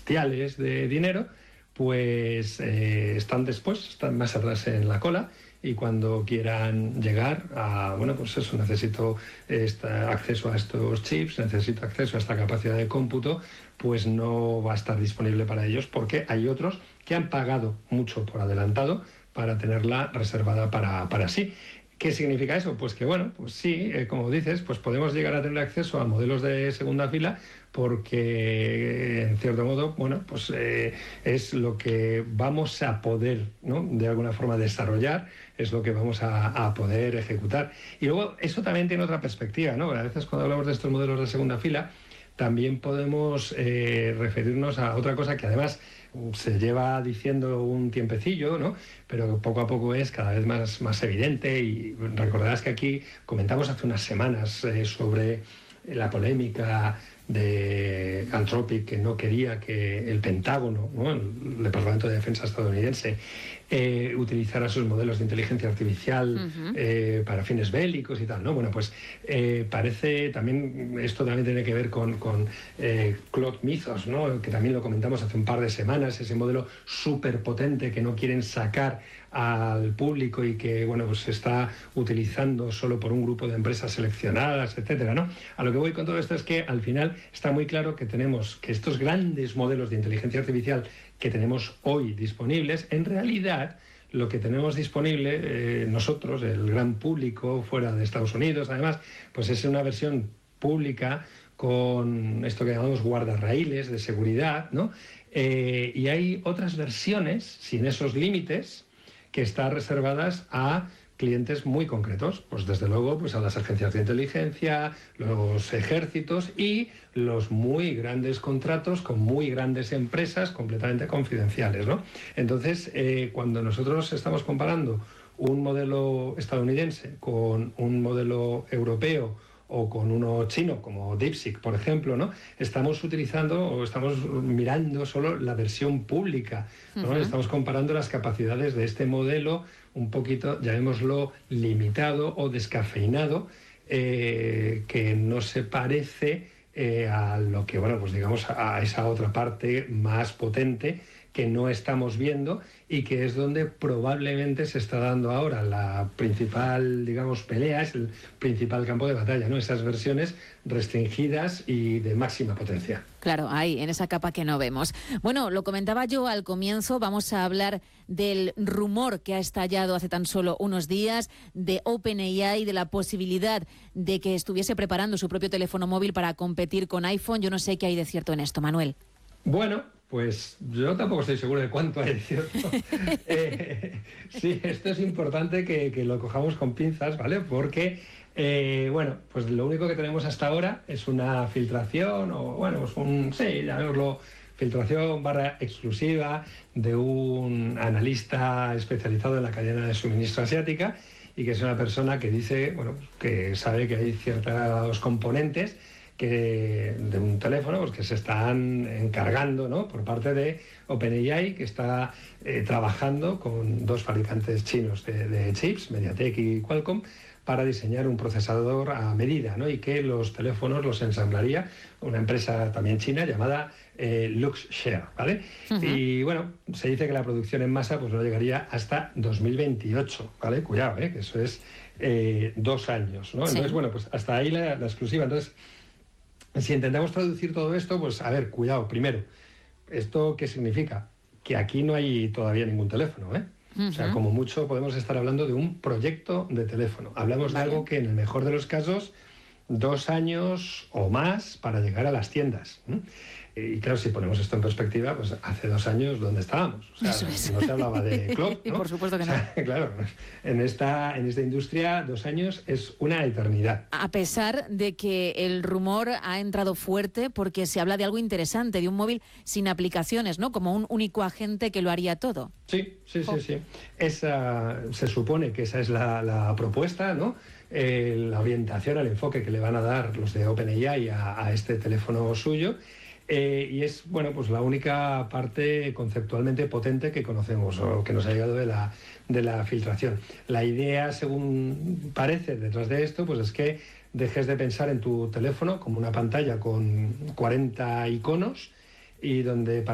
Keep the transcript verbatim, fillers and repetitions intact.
bestiales de dinero, pues eh, están después, están más atrás en la cola, y cuando quieran llegar a, bueno, pues eso, necesito este acceso a estos chips, necesito acceso a esta capacidad de cómputo, pues no va a estar disponible para ellos, porque hay otros que han pagado mucho por adelantado para tenerla reservada para, para sí. ¿Qué significa eso? Pues que, bueno, pues sí, eh, como dices, pues podemos llegar a tener acceso a modelos de segunda fila porque, en cierto modo, bueno, pues eh, es lo que vamos a poder, ¿no?, de alguna forma desarrollar, es lo que vamos a, a poder ejecutar. Y luego, eso también tiene otra perspectiva, ¿no? A veces cuando hablamos de estos modelos de segunda fila, también podemos eh, referirnos a otra cosa que además se lleva diciendo un tiempecillo, ¿no?, pero poco a poco es cada vez más, más evidente. Y recordarás que aquí comentamos hace unas semanas eh, sobre la polémica de Anthropic, que no quería que el Pentágono, ¿no?, el Departamento de Defensa estadounidense, eh, utilizara sus modelos de inteligencia artificial uh-huh. eh, para fines bélicos y tal, ¿no? Bueno, pues eh, parece también, esto también tiene que ver con, con eh, Claude Mythos, ¿no?, que también lo comentamos hace un par de semanas, ese modelo súper potente que no quieren sacar al público y que, bueno, pues se está utilizando solo por un grupo de empresas seleccionadas, etcétera, ¿no? A lo que voy con todo esto es que al final está muy claro que tenemos que estos grandes modelos de inteligencia artificial que tenemos hoy disponibles, en realidad lo que tenemos disponible eh, nosotros, el gran público fuera de Estados Unidos, además, pues es una versión pública con esto que llamamos guardarraíles de seguridad, ¿no? Eh, y hay otras versiones, sin esos límites, que están reservadas a clientes muy concretos, pues desde luego pues a las agencias de inteligencia, los ejércitos y los muy grandes contratos con muy grandes empresas completamente confidenciales, ¿no? Entonces, eh, cuando nosotros estamos comparando un modelo estadounidense con un modelo europeo o con uno chino como DeepSeek, por ejemplo, ¿no?, estamos utilizando o estamos mirando solo la versión pública, ¿no? Uh-huh. Estamos comparando las capacidades de este modelo un poquito, llamémoslo, limitado o descafeinado, eh, que no se parece eh, a lo que, bueno, pues digamos, a esa otra parte más potente que no estamos viendo y que es donde probablemente se está dando ahora la principal, digamos, pelea, es el principal campo de batalla, ¿no? Esas versiones restringidas y de máxima potencia. Claro, ahí, en esa capa que no vemos. Bueno, lo comentaba yo al comienzo, vamos a hablar del rumor que ha estallado hace tan solo unos días de OpenAI, de la posibilidad de que estuviese preparando su propio teléfono móvil para competir con iPhone. Yo no sé qué hay de cierto en esto, Manuel. Bueno, pues yo tampoco estoy seguro de cuánto hay de cierto. eh, sí, esto es importante que, que lo cojamos con pinzas, ¿vale? Porque, eh, bueno, pues lo único que tenemos hasta ahora es una filtración, o bueno, pues un, sí, llamémoslo filtración barra exclusiva de un analista especializado en la cadena de suministro asiática y que es una persona que dice, bueno, que sabe que hay ciertos componentes que de un teléfono pues que se están encargando, ¿no?, por parte de OpenAI, que está eh, trabajando con dos fabricantes chinos de, de chips, MediaTek y Qualcomm, para diseñar un procesador a medida, ¿no?, y que los teléfonos los ensamblaría una empresa también china llamada eh, Luxshare, ¿vale? Uh-huh. Y bueno, se dice que la producción en masa pues no llegaría hasta dos mil veintiocho, ¿vale? Cuidado, ¿eh?, que eso es eh, dos años, ¿no? Sí. Entonces, bueno, pues hasta ahí la, la exclusiva. Entonces, si intentamos traducir todo esto, pues a ver, cuidado, primero, ¿esto qué significa? Que aquí no hay todavía ningún teléfono, ¿eh? Uh-huh. O sea, como mucho podemos estar hablando de un proyecto de teléfono. Hablamos vale. de algo que en el mejor de los casos, dos años o más para llegar a las tiendas, ¿eh? Y claro, si ponemos esto en perspectiva, pues hace dos años, ¿dónde estábamos? O sea, Eso es. No se hablaba de Cloud, ¿no? Y por supuesto que no. O sea, claro, en esta, en esta industria, dos años es una eternidad. A pesar de que el rumor ha entrado fuerte porque se habla de algo interesante, de un móvil sin aplicaciones, ¿no? Como un único agente que lo haría todo. Sí, sí, sí, oh. sí. Esa, se supone que esa es la, la propuesta, ¿no? Eh, la orientación, el enfoque que le van a dar los de OpenAI a, a este teléfono suyo. Eh, y es, bueno, pues la única parte conceptualmente potente que conocemos o que nos ha llegado de la, de la filtración. La idea, según parece detrás de esto, pues es que dejes de pensar en tu teléfono como una pantalla con cuarenta iconos y donde